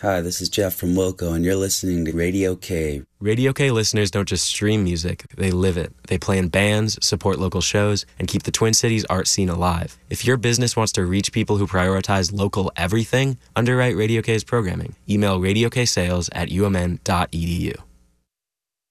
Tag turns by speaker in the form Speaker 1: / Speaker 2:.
Speaker 1: Hi, this is Jeff from Wilco, and you're listening to Radio K.
Speaker 2: Radio K listeners don't just stream music, they live it. They play in bands, support local shows, and keep the Twin Cities art scene alive. If your business wants to reach people who prioritize local everything, underwrite Radio K's programming. Email radioksales@umn.edu.